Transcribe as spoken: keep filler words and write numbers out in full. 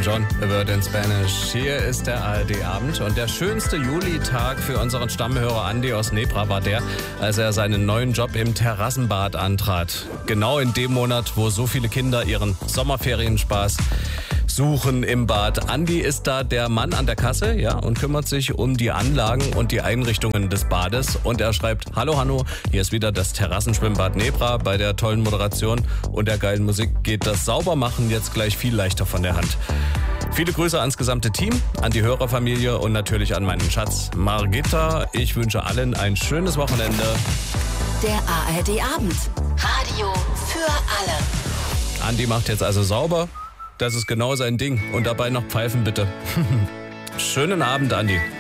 John, A Word in Spanish. Hier ist der A R D-Abend und der schönste Julitag für unseren Stammhörer Andi aus Nebra war der, als er seinen neuen Job im Terrassenbad antrat. Genau in dem Monat, wo so viele Kinder ihren Sommerferienspaß suchen im Bad. Andi ist da der Mann an der Kasse, ja, und kümmert sich um die Anlagen und die Einrichtungen des Bades. Und er schreibt: Hallo Hanno, hier ist wieder das Terrassenschwimmbad Nebra. Bei der tollen Moderation und der geilen Musik geht das Saubermachen jetzt gleich viel leichter von der Hand. Viele Grüße ans gesamte Team, an die Hörerfamilie und natürlich an meinen Schatz Margita. Ich wünsche allen ein schönes Wochenende. Der A R D-Abend. Radio für alle. Andi macht jetzt also sauber. Das ist genau sein Ding. Und dabei noch pfeifen, bitte. Schönen Abend, Andi.